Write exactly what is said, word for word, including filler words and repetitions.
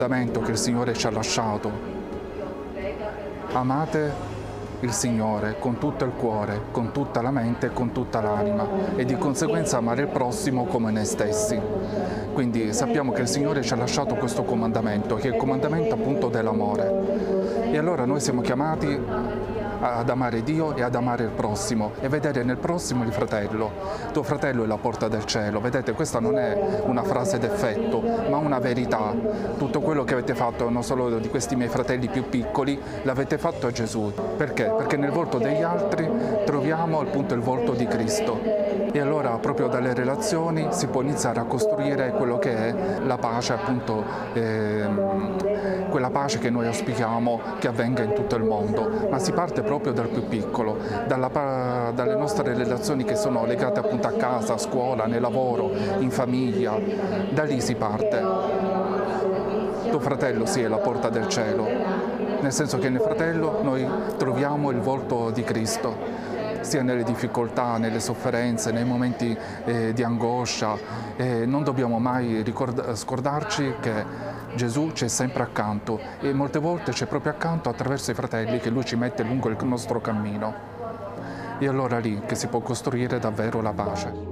Che il Signore ci ha lasciato. Amate il Signore con tutto il cuore, con tutta la mente e con tutta l'anima e di conseguenza amare il prossimo come noi stessi. Quindi sappiamo che il Signore ci ha lasciato questo comandamento, che è il comandamento appunto dell'amore. E allora noi siamo chiamati ad amare Dio e ad amare il prossimo e vedere nel prossimo il fratello. Tuo fratello è la porta del cielo. Vedete, questa non è una frase d'effetto, ma una verità. Tutto quello che avete fatto, non solo di questi miei fratelli più piccoli, l'avete fatto a Gesù. Perché? Perché nel volto degli altri troviamo appunto il volto di Cristo. E allora proprio dalle relazioni si può iniziare a costruire quello che è la pace, appunto, ehm, quella pace che noi auspichiamo che avvenga in tutto il mondo. Ma si parte proprio dal più piccolo, dalla, dalle nostre relazioni che sono legate appunto a casa, a scuola, nel lavoro, in famiglia. Da lì si parte. Tuo fratello sì è la porta del cielo, nel senso che nel fratello noi troviamo il volto di Cristo, sia nelle difficoltà, nelle sofferenze, nei momenti eh, di angoscia. Eh, non dobbiamo mai scordarci che Gesù c'è sempre accanto e molte volte c'è proprio accanto attraverso i fratelli che Lui ci mette lungo il nostro cammino. E allora lì che si può costruire davvero la pace.